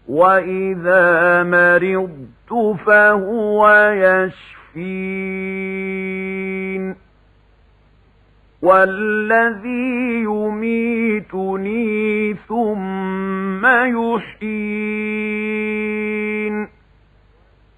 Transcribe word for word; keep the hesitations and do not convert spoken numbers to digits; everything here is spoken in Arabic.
وإذا مرضت فهو يشفين والذي يميتني ثم يحيين